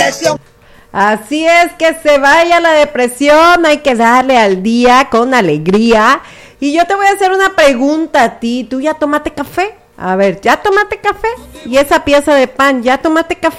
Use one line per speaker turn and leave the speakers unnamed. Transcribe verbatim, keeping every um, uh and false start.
depresión.
Así es, que se vaya la depresión, hay que darle al día con alegría. Y yo te voy a hacer una pregunta a ti, ¿tú ya tomaste café? A ver, ¿ya tomaste café? Y esa pieza de pan, ¿ya tomaste café?